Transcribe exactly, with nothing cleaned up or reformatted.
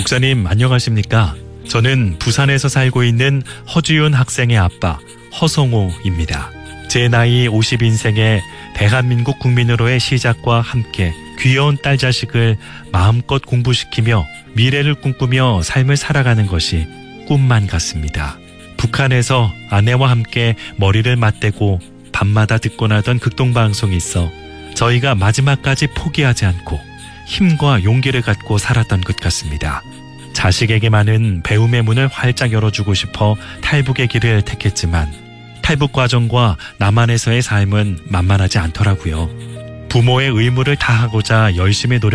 목사님 안녕하십니까? 저는 부산에서 살고 있는 허주윤 학생의 아빠 허성호입니다. 제 나이 오십 인생의 대한민국 국민으로의 시작과 함께 귀여운 딸 자식을 마음껏 공부시키며 미래를 꿈꾸며 삶을 살아가는 것이 꿈만 같습니다. 북한에서 아내와 함께 머리를 맞대고 밤마다 듣고 나던 극동방송이 있어 저희가 마지막까지 포기하지 않고 힘과 용기를 갖고 살았던 것 같습니다. 자식에게만은 배움의 문을 활짝 열어주고 싶어 탈북의 길을 택했지만 탈북 과정과 남한에서의 삶은 만만하지 않더라고요. 부모의 의무를 다하고자 열심히 노력